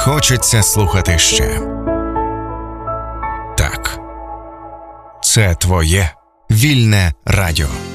хочеться слухати ще. Так, це твоє вільне радіо.